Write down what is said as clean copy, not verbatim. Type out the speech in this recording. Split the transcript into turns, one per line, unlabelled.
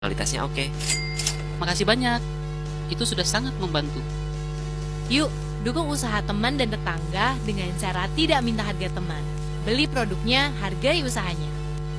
kualitasnya oke.
Makasih banyak. Itu sudah sangat membantu.
Yuk, dukung usaha teman dan tetangga dengan cara tidak minta harga teman. Beli produknya, hargai usahanya.